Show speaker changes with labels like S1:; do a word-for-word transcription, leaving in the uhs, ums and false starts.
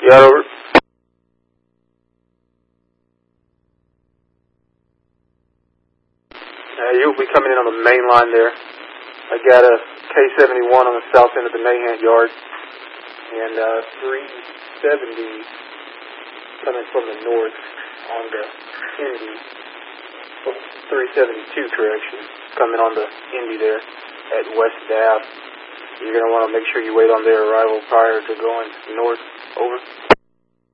S1: Yeah, over. Uh, you'll be coming in on the main line there. I got a K seventy-one on the south end of the Nahant yard, and uh, three seventy coming from the north on the Indy. Oh, three seventy-two, correction, coming on the Indy there at West Ave. You're going to want to make sure you wait on their arrival prior to going north. Over.